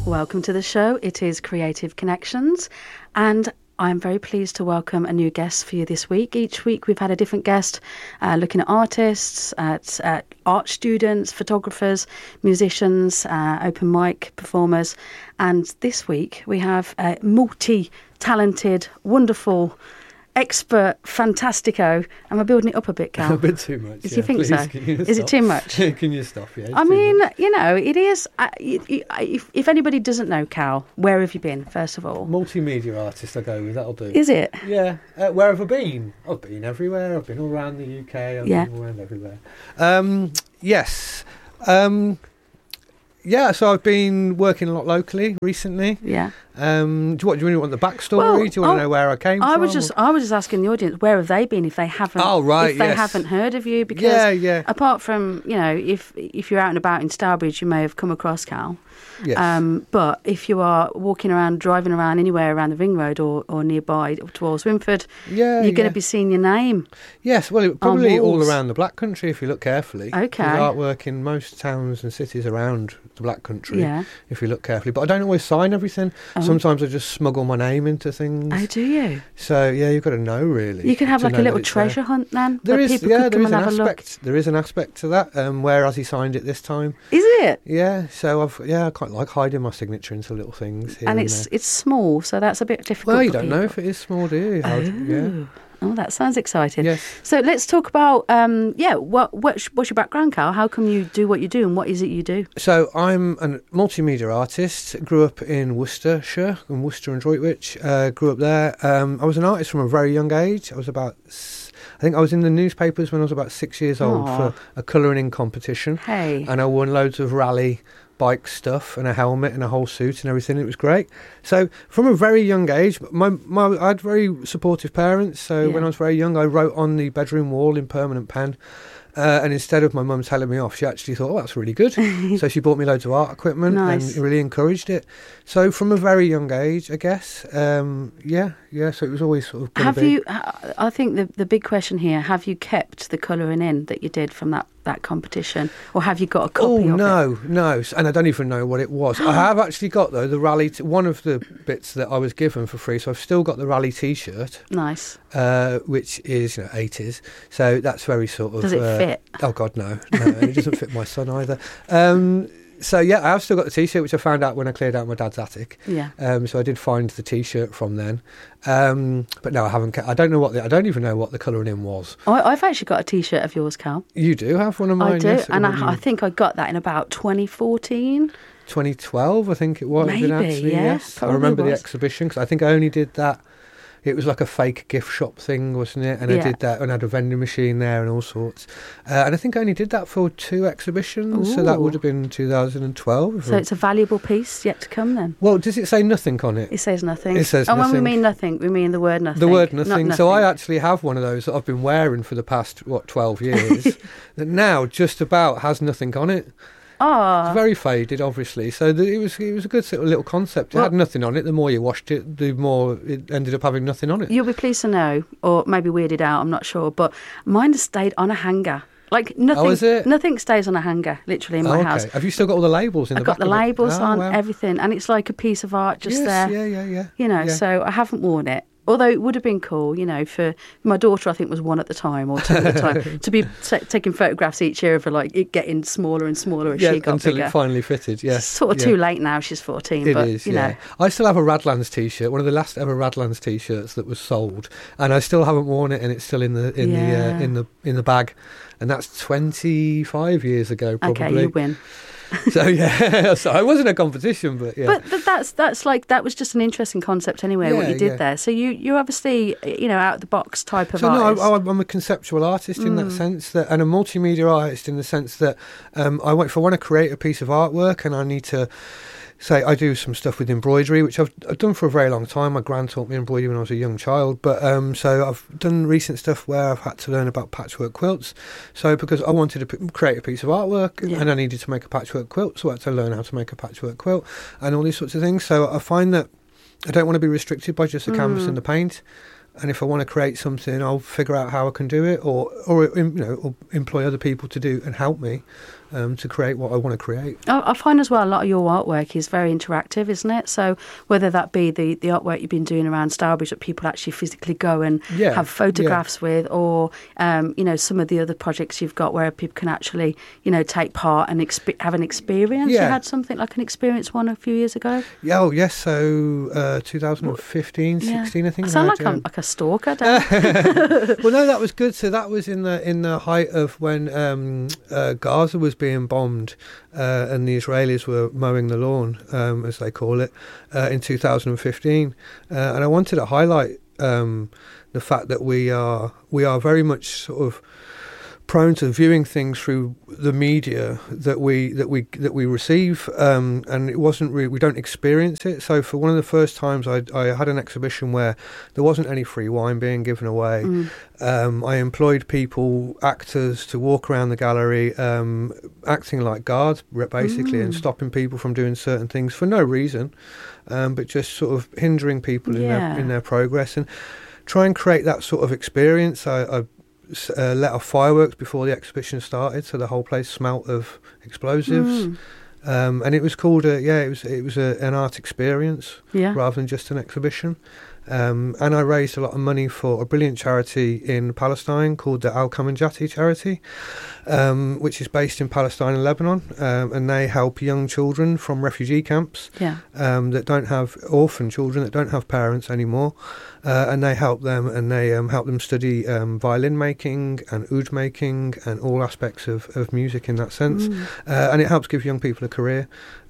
Welcome to the show. It is Creative Connections, and I'm very pleased to welcome a new guest for you this week. Each week we've had a different guest looking at artists, at art students, photographers, musicians, open mic performers. And this week we have a multi-talented, wonderful, expert fantastico. Am I building it up a bit, Cal? A bit too much. Do you think so? Is it too much? Can you stop? Yeah. I mean, it is. If anybody doesn't know Cal, where have you been, first of all? Multimedia artist, I go with. That'll do. Is it? Yeah. Where have I been? I've been everywhere. I've been all around the UK. I've been all around everywhere. Yes. Yeah, so I've been working a lot locally recently. Yeah. Do you really want the backstory? Do you want to know where I came from? I was just asking the audience, where have they been if they haven't? Oh, right, if they haven't heard of you, because apart from if you're out and about in Stourbridge, you may have come across Cal. Yes. But if you are walking around, driving around anywhere around the Ring Road or nearby towards Wimford, you're going to be seeing your name. Yes, well, probably all around the Black Country if you look carefully. Okay. There's artwork in most towns and cities around the Black Country. Yeah. If you look carefully, but I don't always sign everything. Sometimes I just smuggle my name into things. Oh, do you? So you've got to know really. You could have like a little treasure hunt then. There is an aspect to that. Where has he signed it this time? Is it? Yeah. So I quite like hiding my signature into little things. And it's small, so that's a bit difficult. Well, you don't know if it is small, do you? Oh, that sounds exciting. Yes. So let's talk about, what's your background, Cal? How come you do what you do, and what is it you do? So I'm a multimedia artist. Grew up in Worcestershire, in Worcester and Droitwich. Grew up there. I was an artist from a very young age. I think I was in the newspapers when I was about 6 years old for a colouring in competition. Hey. And I won loads of rally bike stuff and a helmet and a whole suit and everything. It was great. So from a very young age, I had very supportive parents. So when I was very young, I wrote on the bedroom wall in permanent pen. And instead of my mum telling me off, she actually thought, that's really good. So she bought me loads of art equipment and really encouraged it. So from a very young age, I guess, so it was always sort of I think the big question here, have you kept the colouring in that you did from that competition? Or have you got a copy of it? No. And I don't even know what it was. I have actually got, though, the rally, one of the bits that I was given for free. So I've still got the rally T-shirt. Nice. Which is 80s. So that's very sort of... Does it fit? Oh, God, no. It doesn't fit my son either. So, I have still got the T-shirt, which I found out when I cleared out my dad's attic. Yeah. So I did find the T-shirt from then. But no, I haven't. I don't even know what the colouring in was. I've actually got a T-shirt of yours, Cal. You do have one of mine? I do, yes, and I think I got that in about 2014. 2012, I think it was. Maybe, yes. I remember the exhibition, because I think I only did that. It was like a fake gift shop thing, wasn't it? And I did that and had a vending machine there and all sorts. And I think I only did that for 2 exhibitions. Ooh. So that would have been 2012. So it's a valuable piece yet to come then? Well, does it say nothing on it? It says nothing. It says nothing. And when we mean nothing, we mean the word nothing. The word nothing. Not So I actually have one of those that I've been wearing for the past, 12 years, that now just about has nothing on it. Oh. It's very faded, obviously. So it was a good sort of little concept. It had nothing on it. The more you washed it, the more it ended up having nothing on it. You'll be pleased to know, or maybe weirded out, I'm not sure, but mine has stayed on a hanger. Like nothing. Oh, is it? Nothing stays on a hanger, literally, in my house. Have you still got all the labels in the back? I've got the labels on, wow. everything, and it's like a piece of art just there. Yeah. So I haven't worn it. Although it would have been cool, for my daughter, I think was 1 at the time or 2 at the time, to be taking photographs each year of her, like it getting smaller and smaller as she got until bigger. It finally fitted. Yes, it's sort of too late now. She's 14, but you know. I still have a Radlands T-shirt, one of the last ever Radlands T-shirts that was sold, and I still haven't worn it, and it's still in the bag, and that's 25 years ago, probably. Okay, you win. So so I wasn't a competition, but yeah. But that's like, that was just an interesting concept anyway. What you did there. So you're obviously out of the box type of artist. No, I'm a conceptual artist in that sense, and a multimedia artist in the sense that if I want to create a piece of artwork and I need to. Say I do some stuff with embroidery, which I've done for a very long time. My gran taught me embroidery when I was a young child, but so I've done recent stuff where I've had to learn about patchwork quilts. So because I wanted to create a piece of artwork and I needed to make a patchwork quilt, so I had to learn how to make a patchwork quilt and all these sorts of things. So I find that I don't want to be restricted by just the canvas and the paint. And if I want to create something, I'll figure out how I can do it, or employ other people to do and help me. to create what I want to create. I find as well a lot of your artwork is very interactive, isn't it? So whether that be the artwork you've been doing around Stourbridge that people actually physically go and have photographs with, or some of the other projects you've got where people can actually take part and have an experience. You had something like an experience one a few years ago. Yeah, oh yes. So 2015, 16, I think. I sound like a stalker. Dan. Well, no, that was good. So that was in the height of when Gaza was being bombed and the Israelis were mowing the lawn, as they call it, in 2015. And I wanted to highlight the fact that we are very much sort of prone to viewing things through the media that we receive, and it wasn't really, we don't experience it. So for one of the first times I had an exhibition where there wasn't any free wine being given away. I employed actors to walk around the gallery, acting like guards basically, and stopping people from doing certain things for no reason, but just sort of hindering people in their progress, and try and create that sort of experience. I let off fireworks before the exhibition started, so the whole place smelt of explosives. And it was called it was an art experience rather than just an exhibition. And I raised a lot of money for a brilliant charity in Palestine called the Al Kamanjati charity, which is based in Palestine and Lebanon, and they help young children from refugee camps that don't have orphan children that don't have parents anymore, and they help them, and they help them study violin making and oud making and all aspects of music in that sense, and it helps give young people a career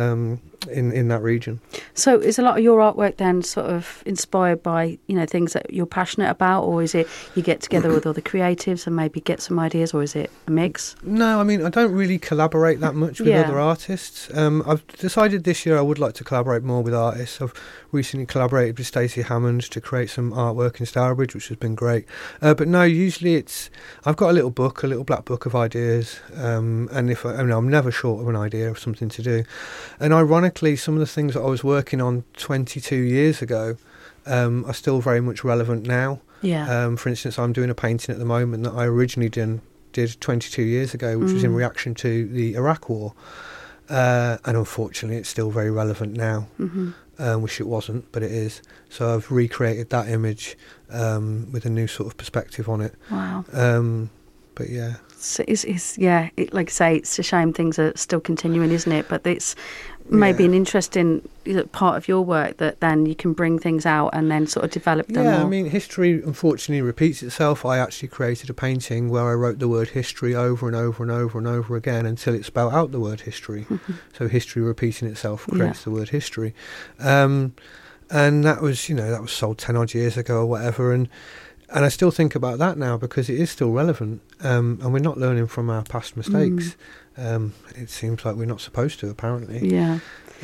in that region. So is a lot of your artwork then sort of inspired by things that you're passionate about, or is it you get together with other creatives and maybe get some ideas, or is it a mix? No, I mean, I don't really collaborate that much with other artists. I've decided this year I would like to collaborate more with artists. I've recently collaborated with Stacey Hammond to create some artwork in Stourbridge, which has been great. But no, usually I've got a little black book of ideas, and I'm never short of an idea of something to do. And ironically, some of the things that I was working on 22 years ago are still very much relevant now. For instance, I'm doing a painting at the moment that I originally did 22 years ago, which was in reaction to the Iraq War. And unfortunately, it's still very relevant now. Wish it wasn't, but it is. So I've recreated that image with a new sort of perspective on it. Wow. But yeah. So like I say, it's a shame things are still continuing, isn't it? But it's maybe an interesting part of your work that then you can bring things out and then sort of develop them more. I mean, history unfortunately repeats itself. I actually created a painting where I wrote the word history over and over and over and over again until it spelled out the word history. So history repeating itself creates the word history. And that was sold 10 odd years ago or whatever, and I still think about that now because it is still relevant, and we're not learning from our past mistakes. It seems like we're not supposed to, apparently. Yeah.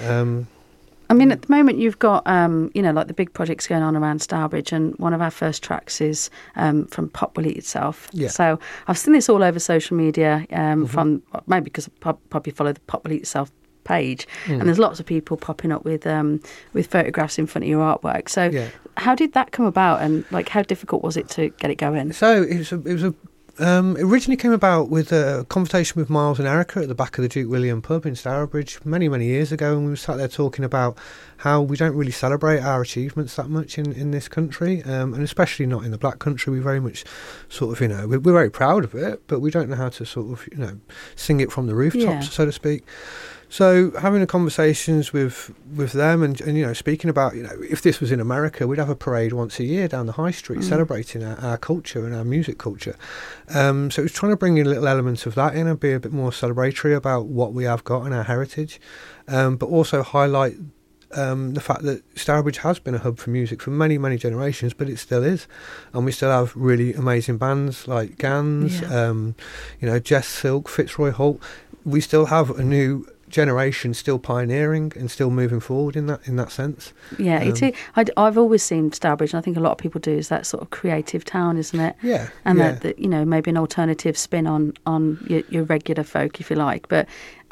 I mean, at the moment you've got, like the big projects going on around Stourbridge, and one of our first tracks is from Pop Will Eat Itself. Yeah. So I've seen this all over social media from maybe because I probably follow the Pop Will Eat Itself page, and there's lots of people popping up with photographs in front of your artwork. So how did that come about, and like how difficult was it to get it going? So it originally came about with a conversation with Miles and Erica at the back of the Duke William pub in Stourbridge many years ago, and we were sat there talking about how we don't really celebrate our achievements that much in this country, and especially not in the black country. We very much sort of, we're very proud of it, but we don't know how to sort of, sing it from the rooftops, so to speak. So having the conversations with them and speaking about, if this was in America, we'd have a parade once a year down the high street celebrating our culture and our music culture. So it was trying to bring in little elements of that in and be a bit more celebratory about what we have got and our heritage, but also highlight the fact that Stourbridge has been a hub for music for many generations, but it still is, and we still have really amazing bands like Gans, Jess Silk, Fitzroy Holt. We still have a new generation still pioneering and still moving forward in that sense. Yeah, it is. I've always seen Stourbridge, and I think a lot of people do, is that sort of creative town, isn't it? Yeah. And that maybe an alternative spin on your regular folk, if you like. But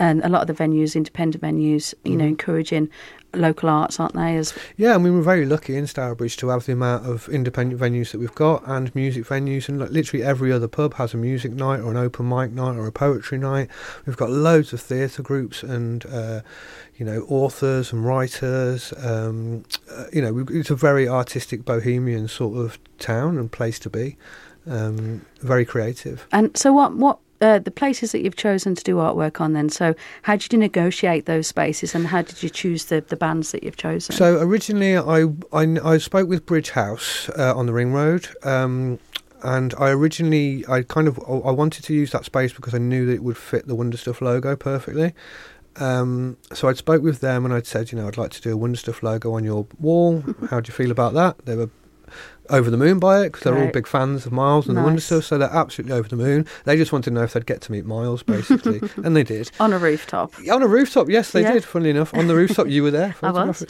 and a lot of the venues, independent venues, you know, encouraging local arts, aren't they? Yeah, I mean, we're very lucky in Stourbridge to have the amount of independent venues that we've got, and music venues, and literally every other pub has a music night or an open mic night or a poetry night. We've got loads of theatre groups and you know, authors and writers. You know, it's a very artistic, bohemian sort of town and place to be. Very creative. And so what the places that you've chosen to do artwork on then, so how did you negotiate those spaces, and how did you choose the bands that you've chosen? So originally I spoke with Bridge House on the Ring Road, and I wanted to use that space because I knew that it would fit the Wonder Stuff logo perfectly. So I'd spoke with them and I'd said, you know, I'd like to do a Wonder Stuff logo on your wall. How do you feel about that? They were over the moon by it because they're all big fans of Miles and the Wonder Stuff, so they're absolutely over the moon. They just wanted to know if they'd get to meet Miles, basically, and they did. On a rooftop. On a rooftop, yes, they did. Funnily enough, on the rooftop, you were there. I was.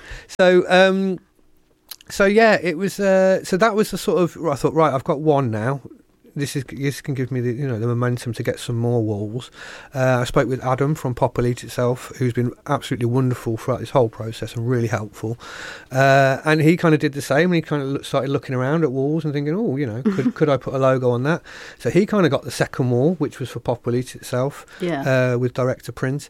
So yeah, it was. So that was the sort of. I thought, right, I've got one now. This can give me the momentum to get some more walls. I spoke with Adam from Pop Elite itself, who's been absolutely wonderful throughout this whole process and really helpful. And he kind of did the same. And he kind of started looking around at walls and thinking, oh, you know, could I put a logo on that? So he kind of got the second wall, which was for Pop Elite itself, with direct to print.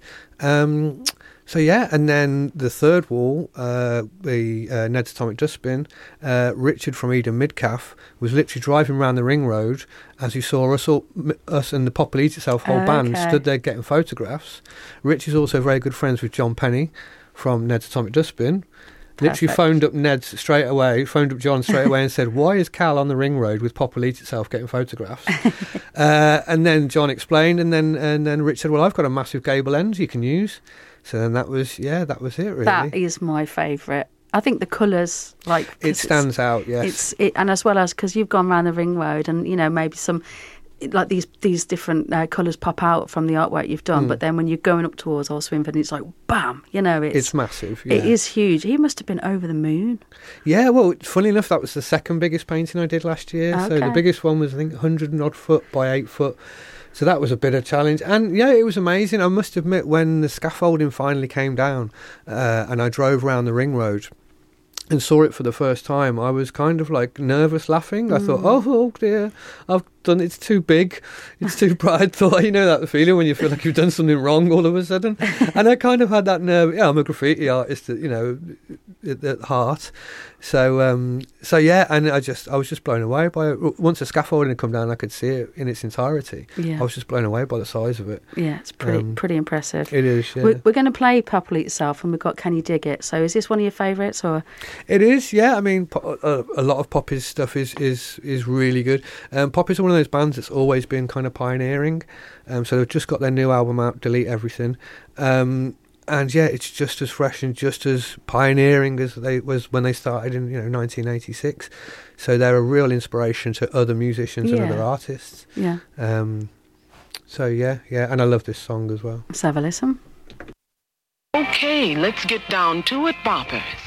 So yeah, and then the third wall, the Ned's Atomic Dustbin, Richard from Eden Midcalf was literally driving around the Ring Road as he saw us and the Pop Elite itself whole band stood there getting photographs. Rich is also very good friends with John Penny from Ned's Atomic Dustbin. Literally phoned up John straight away and said, why is Cal on the Ring Road with Pop Elite itself getting photographs? And then John explained, and then Rich said, well, I've got a massive gable end you can use. So then that was it, really. That is my favourite. I think the colours, it stands out, yes. And as well as, because you've gone around the Ring Road and, you know, maybe some, like these different colours pop out from the artwork you've done, but then when you're going up towards Old Swinford, it's like, bam, you know, it's massive. Yeah. It is huge. He must have been over the moon. Yeah, well, funny enough, that was the second biggest painting I did last year. Okay. So the biggest one was, I think, 100 and odd foot by 8 foot. So that was a bit of a challenge. And yeah, it was amazing. I must admit, when the scaffolding finally came down and I drove around the Ring Road and saw it for the first time, I was kind of like nervous laughing. I thought, oh dear, I've done, it's too big, it's too bright. Thought, you know that feeling when you feel like you've done something wrong all of a sudden. And I kind of had that nerve. Yeah, I'm a graffiti artist, you know, at heart. So yeah, and I was just blown away by it. Once the scaffolding had come down, I could see it in its entirety. Yeah. I was just blown away by the size of it. Yeah, it's pretty impressive. It is. Yeah. We're going to play Pop Elite itself, and we've got Can You Dig It? So is this one of your favourites, or? It is. Yeah, I mean, a lot of Poppy's stuff is really good. Poppy's one of those bands that's always been kind of pioneering. So they've just got their new album out, Delete Everything. And yeah, it's just as fresh and just as pioneering as they was when they started in 1986. So they're a real inspiration to other musicians and other artists. Yeah. So yeah, and I love this song as well. Let's have a listen. Okay, let's get down to it, boppers.